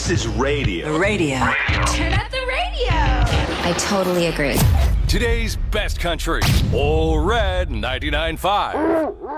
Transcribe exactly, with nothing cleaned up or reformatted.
This is radio. Radio. Turn up the radio. I totally agree. Today's best country. All Red ninety-nine point five.